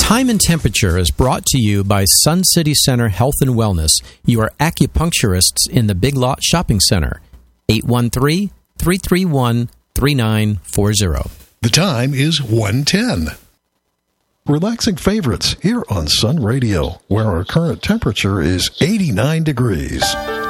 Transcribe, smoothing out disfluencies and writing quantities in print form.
Time and Temperature is brought to you by Sun City Center Health and Wellness, your acupuncturists in the Big Lot Shopping Center. 813-331-3940. The time is 1:10. Relaxing favorites here on Sun Radio, where our current temperature is 89 degrees.